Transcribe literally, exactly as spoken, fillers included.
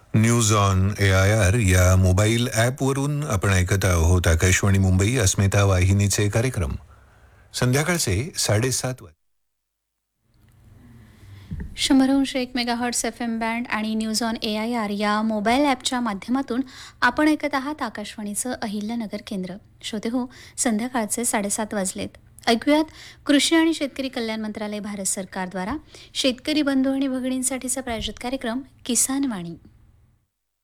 News on A I R या mobile ॲपवरून आपण ऐकत आहोत आकाशवाणी मुंबई अस्मिता वाहिनीचे कार्यक्रम. संध्याकाळचे साडेसात वाजता शंभर एक मेगाहर्ट्स एफ एम बँड आणि news on A I R या मोबाईल ॲपच्या माध्यमातून आपण ऐकत आहात आकाशवाणीचं अहिल्यानगर केंद्र. श्रोते हो, संध्याकाळचे साडेसात वाजलेत. ऐकूयात कृषी आणि शेतकरी कल्याण मंत्रालय भारत सरकारद्वारा शेतकरी बंधू आणि भगिनींसाठीचा प्रायोजित कार्यक्रम किसान वाणी.